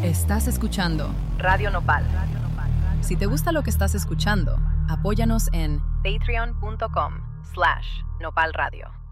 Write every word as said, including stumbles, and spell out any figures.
Estás escuchando Radio Nopal. Si te gusta lo que estás escuchando, apóyanos en patreon punto com slash nopal radio.